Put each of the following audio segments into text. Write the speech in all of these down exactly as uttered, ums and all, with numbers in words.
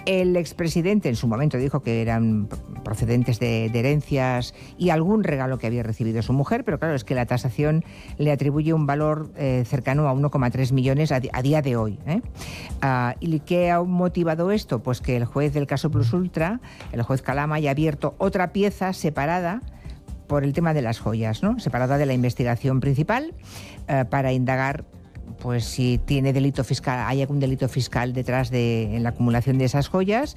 El expresidente en su momento dijo que eran procedentes de, de herencias y algún regalo que había recibido su mujer, pero claro, es que la tasación le atribuye un valor eh, cercano a uno coma tres millones a, a día de hoy. ¿eh? Uh, ¿Y qué ha motivado esto? Pues que el juez del caso Plus Ultra, el juez Calama, haya abierto otra pieza separada por el tema de las joyas, ¿no? Separada de la investigación principal, uh, para indagar pues si tiene delito fiscal, hay algún delito fiscal detrás de en la acumulación de esas joyas,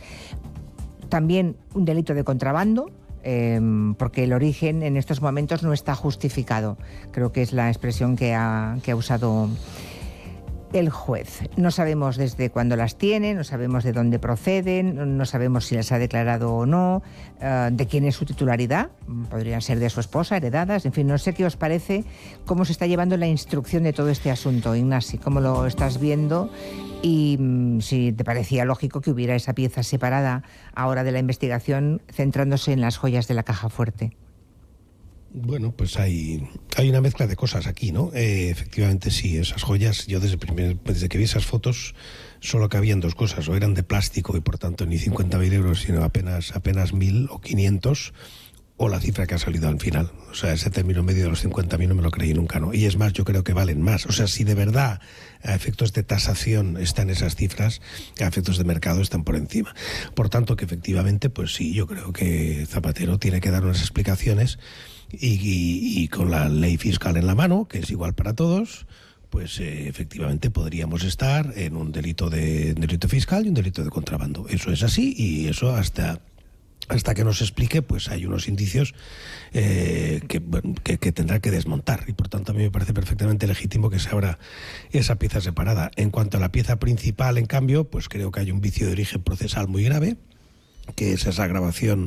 también un delito de contrabando, eh, porque el origen en estos momentos no está justificado. Creo que es la expresión que ha, que ha usado el juez. No sabemos desde cuándo las tiene, no sabemos de dónde proceden, no sabemos si las ha declarado o no, uh, de quién es su titularidad, podrían ser de su esposa, heredadas, en fin, no sé qué os parece, cómo se está llevando la instrucción de todo este asunto, Ignasi, cómo lo estás viendo y um, si te parecía lógico que hubiera esa pieza separada ahora de la investigación centrándose en las joyas de la caja fuerte. Bueno, pues hay, hay una mezcla de cosas aquí, ¿no? Eh, efectivamente, sí, esas joyas, yo desde, primer, desde que vi esas fotos solo cabían dos cosas, o eran de plástico y por tanto ni cincuenta mil euros, sino apenas apenas mil o quinientos, o la cifra que ha salido al final. O sea, ese término medio de los cincuenta mil no me lo creí nunca, ¿no? Y es más, yo creo que valen más. O sea, si de verdad a efectos de tasación están esas cifras, a efectos de mercado están por encima. Por tanto, que efectivamente, pues sí, yo creo que Zapatero tiene que dar unas explicaciones y, y, y con la ley fiscal en la mano, que es igual para todos, pues eh, efectivamente podríamos estar en un delito de un delito fiscal y un delito de contrabando. Eso es así y eso hasta... hasta que nos explique, pues hay unos indicios eh, que, que, que tendrá que desmontar y por tanto a mí me parece perfectamente legítimo que se abra esa pieza separada. En cuanto a la pieza principal, en cambio, pues creo que hay un vicio de origen procesal muy grave, que es esa grabación,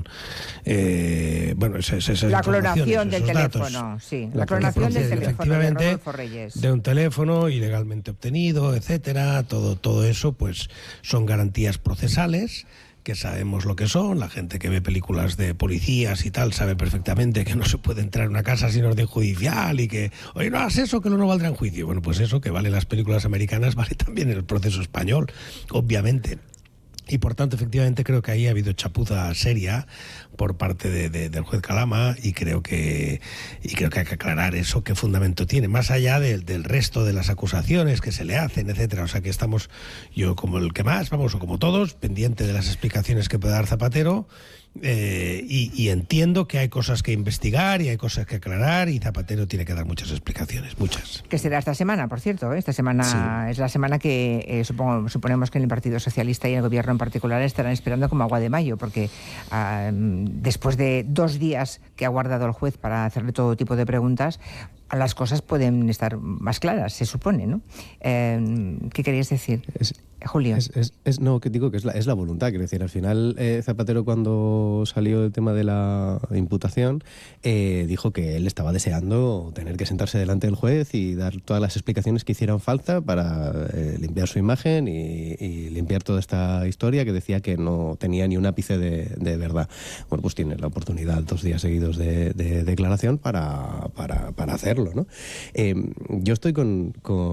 eh, bueno, esa, esa la clonación del teléfono, sí, la, la clonación del teléfono de Rodolfo Reyes, de un teléfono ilegalmente obtenido, etcétera, todo, todo eso, pues son garantías procesales que sabemos lo que son. La gente que ve películas de policías y tal sabe perfectamente que no se puede entrar en una casa sin orden judicial y que, oye, no hagas eso, que no valdrá en juicio. Bueno, pues eso que vale en las películas americanas vale también en el proceso español, obviamente. Y por tanto, efectivamente, creo que ahí ha habido chapuza seria por parte de, de, del juez Calama y creo que y creo que hay que aclarar eso, qué fundamento tiene, más allá de, del resto de las acusaciones que se le hacen, etcétera. O sea que estamos, yo como el que más, vamos, o como todos, pendiente de las explicaciones que pueda dar Zapatero. Eh, y, y entiendo que hay cosas que investigar y hay cosas que aclarar y Zapatero tiene que dar muchas explicaciones, muchas. Que será esta semana, por cierto, ¿eh? Esta semana sí. Es la semana que eh, supongo, suponemos que en el Partido Socialista y el Gobierno en particular estarán esperando como agua de mayo, porque uh, después de dos días que ha guardado el juez para hacerle todo tipo de preguntas, las cosas pueden estar más claras, se supone, ¿no? Eh, ¿Qué querías decir, es, Julio? Es, es, es, no, que digo que es la, es la voluntad, quiero decir, al final eh, Zapatero cuando salió el tema de la imputación eh, dijo que él estaba deseando tener que sentarse delante del juez y dar todas las explicaciones que hicieran falta para eh, limpiar su imagen y, y limpiar toda esta historia que decía que no tenía ni un ápice de, de verdad. Bueno, pues tiene la oportunidad dos días seguidos de, de declaración para, para, para hacerlo, ¿no? Eh, yo estoy con,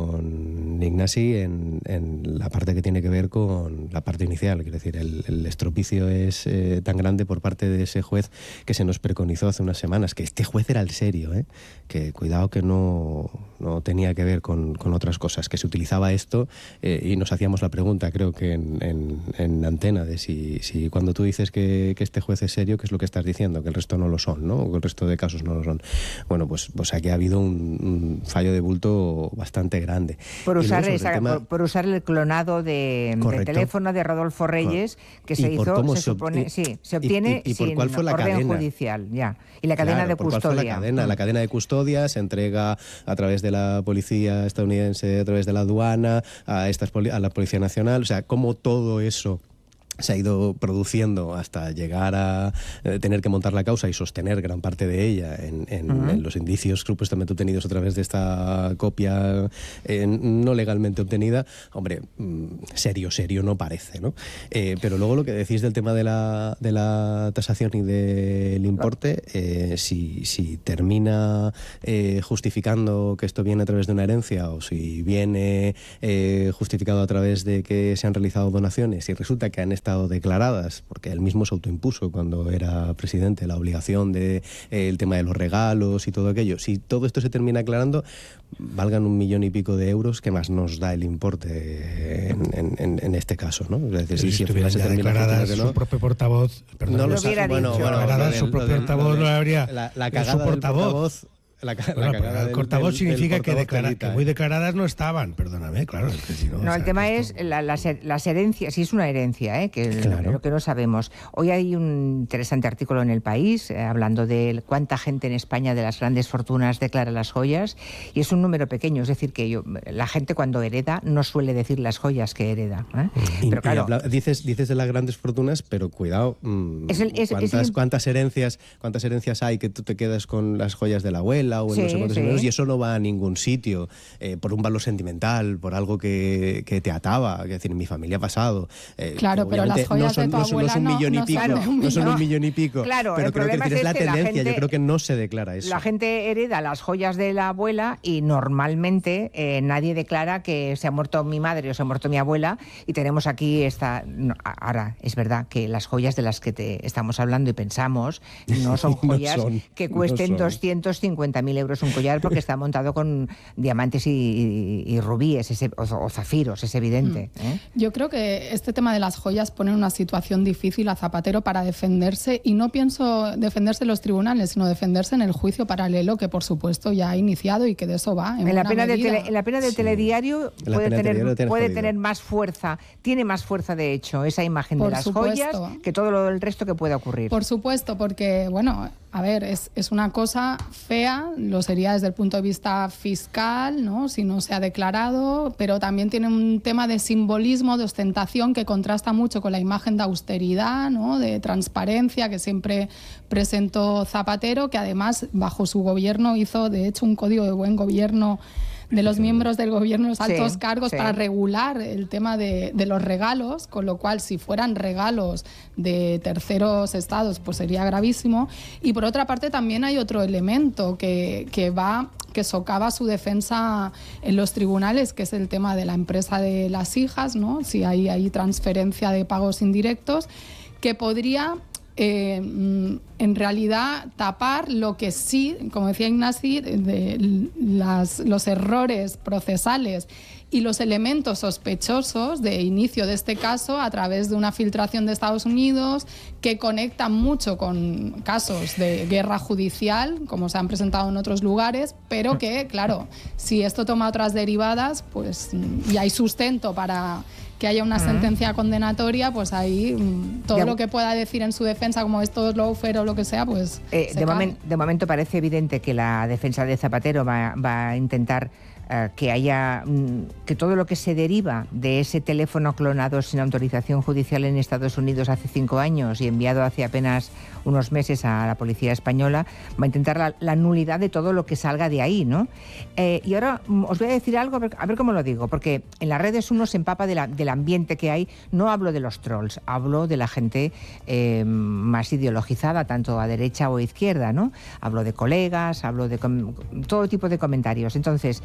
con Ignasi en, en la parte que tiene que ver con la parte inicial, quiero decir, el, el estropicio es eh, tan grande por parte de ese juez que se nos preconizó hace unas semanas, que este juez era el serio, ¿eh? Que cuidado que no, no tenía que ver con, con otras cosas, que se utilizaba esto eh, y nos hacíamos la pregunta, creo que en, en, en antena, de si, si cuando tú dices que, que este juez es serio, ¿qué es lo que estás diciendo? Que el resto no lo son, ¿no? O que el resto de casos no lo son. Bueno, pues, pues aquí ha habido un, un fallo de bulto bastante grande. Por usar, esa, tema... por, por usar el clonado de De, de teléfono de Rodolfo Reyes que se hizo, se, se supone, ob... sí, se obtiene y, y, y por sin cuál fue la orden cadena judicial, ya. Y la cadena claro, de por custodia. Cuál fue la cadena, la cadena de custodia se entrega a través de la policía estadounidense, a través de la aduana, a estas a la Policía Nacional, o sea, cómo todo eso se ha ido produciendo hasta llegar a eh, tener que montar la causa y sostener gran parte de ella en, en, uh-huh. en los indicios supuestamente obtenidos a través de esta copia eh, no legalmente obtenida. Hombre, mmm, serio, serio no parece, ¿no? Eh, pero luego lo que decís del tema de la, de la tasación y del importe, eh, si, si termina eh, justificando que esto viene a través de una herencia o si viene eh, justificado a través de que se han realizado donaciones y resulta que han estado declaradas, porque él mismo se autoimpuso cuando era presidente la obligación de eh, el tema de los regalos y todo aquello. Si todo esto se termina aclarando, valgan un millón y pico de euros, ¿qué más nos da el importe en, en, en este caso, ¿no? Es decir, si, si estuvieran ya declaradas que no, su propio portavoz, perdón, no lo hubiera bueno, dicho. bueno, declaradas lo su del- propio lo del- portavoz lo no del- habría la, la su cagada del portavoz. portavoz. La, ca- la Bueno, cagada pero del- portavoz del- significa del que, portavoz declara- telita, que muy ¿eh? declaradas no estaban, perdóname, claro. Es que si no, No, o sea, el tema que es esto- la- las, her- las herencias, sí es una herencia, ¿eh? que Claro. lo que no sabemos. Hoy hay un interesante artículo en El País eh, hablando de cuánta gente en España de las grandes fortunas declara las joyas, y es un número pequeño, es decir, que yo, la gente cuando hereda no suele decir las joyas que hereda. ¿eh? Y- Pero y claro, habla- dices, dices de las grandes fortunas, pero cuidado, mmm, Es el- es- ¿cuántas, es el- cuántas herencias cuántas herencias hay que tú te quedas con las joyas de la abuela o en Sí, no sé cuántos sí. dineros, y eso no va a ningún sitio, eh, por un valor sentimental, por algo que, que te ataba, es decir, en mi familia ha pasado. eh, Claro, que pero las obviamente joyas no son, de tu no son- no abuela son un no- millón y no pico, son de un no son un millón. millón y pico. Claro, pero el creo que problema decir, es es la que la tendencia, gente- yo creo que no se declara eso. la gente hereda las joyas de la abuela y normalmente eh, nadie declara que se ha muerto mi madre o se ha muerto mi abuela, y tenemos aquí esta... no, ahora, es verdad que las joyas de las que te estamos hablando y pensamos no son No joyas son, que no cuesten son. doscientos cincuenta mil euros un collar, porque está montado con diamantes y, y- y rubíes ese- o, o zafiros, es evidente. ¿eh? Yo creo que este tema de las joyas pone en una situación difícil a Zapatero para defenderse, y no pienso defenderse en los tribunales, sino defenderse en el juicio paralelo, que por supuesto ya ha iniciado y que de eso va. En, En la, buena pena de medida. tele- en la pena del Sí. telediario En la puede, pena del tener, telediario tiene puede jodido. tener más fuerza, tiene más fuerza de hecho esa imagen Por de las supuesto. joyas que todo lo del resto que pueda ocurrir. Por supuesto, porque, bueno, a ver, es, es una cosa fea, lo sería desde el punto de vista fiscal, ¿no? Si no se ha declarado, pero también tiene un tema de simbolismo, de ostentación, que contrasta mucho con la imagen de austeridad, ¿no? De transparencia que siempre presentó Zapatero, que además bajo su gobierno hizo, de hecho, un código de buen gobierno de los miembros del gobierno, los altos Sí, cargos, sí. para regular el tema de, de los regalos, con lo cual si fueran regalos de terceros estados pues sería gravísimo. Y por otra parte también hay otro elemento que, que va que socava su defensa en los tribunales, que es el tema de la empresa de las hijas, ¿no? Si hay, hay transferencia de pagos indirectos, que podría Eh, en realidad tapar lo que sí, como decía Ignasi, de las, los errores procesales y los elementos sospechosos de inicio de este caso a través de una filtración de Estados Unidos que conecta mucho con casos de guerra judicial, como se han presentado en otros lugares, pero que, claro, si esto toma otras derivadas, pues y hay sustento para que haya una sentencia condenatoria, pues ahí mm, todo De- lo que pueda decir en su defensa, como esto es lawfare o lo que sea, pues Eh, se de, cae. momen- de momento parece evidente que la defensa de Zapatero va, va a intentar eh, que haya mm, que todo lo que se deriva de ese teléfono clonado sin autorización judicial en Estados Unidos hace cinco años y enviado hace apenas unos meses a la policía española, va a intentar la, la nulidad de todo lo que salga de ahí, ¿no? Eh, y ahora mm, os voy a decir algo, a ver, a ver cómo lo digo, porque en las redes uno se empapa de la- del ambiente que hay. No hablo de los trolls, hablo de la gente eh, más ideologizada, tanto a derecha o a izquierda, ¿no? Hablo de colegas, hablo de com- todo tipo de comentarios. Entonces,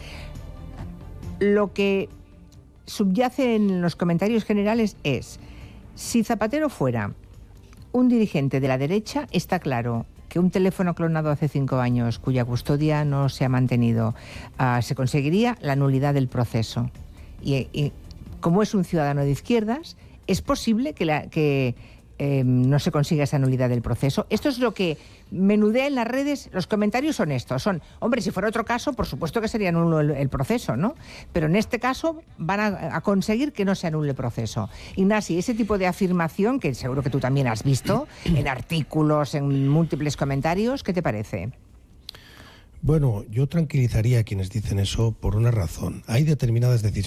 lo que subyace en los comentarios generales es: si Zapatero fuera un dirigente de la derecha, está claro que un teléfono clonado hace cinco años, cuya custodia no se ha mantenido, ah, se conseguiría la nulidad del proceso. Y, y como es un ciudadano de izquierdas, es posible que, la, que eh, no se consiga esa nulidad del proceso. Esto es lo que menudea en las redes. Los comentarios son estos, son, hombre, si fuera otro caso, por supuesto que sería nulo el, el proceso, ¿no? Pero en este caso van a, a conseguir que no se anule el proceso. Ignasi, ese tipo de afirmación, que seguro que tú también has visto, en artículos, en múltiples comentarios, ¿qué te parece? Bueno, yo tranquilizaría a quienes dicen eso por una razón. Hay determinadas decisiones